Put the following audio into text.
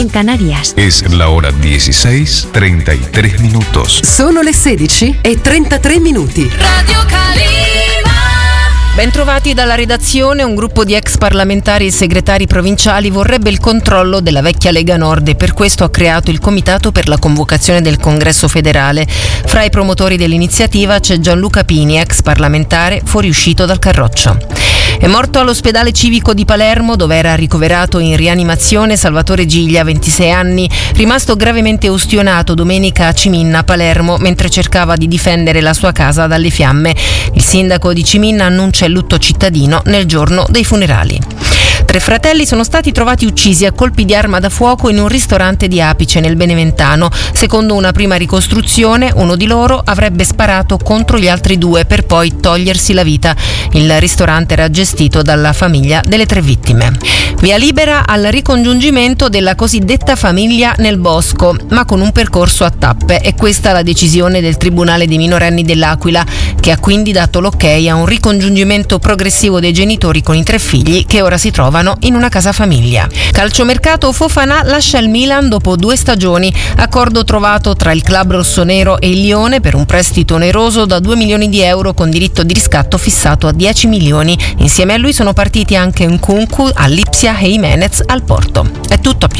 en Canarias. Es la hora 16:33 minutos. Sono le 16:33. Radio Calima. Bentrovati dalla redazione. Un gruppo di ex parlamentari e segretari provinciali vorrebbe il controllo della vecchia Lega Nord e per questo ha creato il comitato per la convocazione del Congresso federale. Fra i promotori dell'iniziativa c'è Gianluca Pini, ex parlamentare fuoriuscito dal Carroccio. È morto all'ospedale civico di Palermo, dove era ricoverato in rianimazione, Salvatore Giglia, 26 anni, rimasto gravemente ustionato domenica a Ciminna, Palermo, mentre cercava di difendere la sua casa dalle fiamme. Il sindaco di Ciminna annuncia il lutto cittadino nel giorno dei funerali. 3 fratelli sono stati trovati uccisi a colpi di arma da fuoco in un ristorante di Apice, nel Beneventano. Secondo una prima ricostruzione, uno di loro avrebbe sparato contro gli altri 2 per poi togliersi la vita. Il ristorante era gestito dalla famiglia delle 3 vittime. Via libera al ricongiungimento della cosiddetta famiglia nel bosco, ma con un percorso a tappe. È questa la decisione del Tribunale dei minorenni dell'Aquila, che ha quindi dato l'ok a un ricongiungimento progressivo dei genitori con i 3 figli che ora si trovano in una casa famiglia. Calciomercato, Fofana lascia il Milan dopo 2 stagioni. Accordo trovato tra il club rossonero e il Lione per un prestito oneroso da 2 milioni di euro con diritto di riscatto fissato a 10 milioni. Insieme a lui sono partiti anche Nkunku all'Ipsia e Jimenez al Porto. È tutto, a più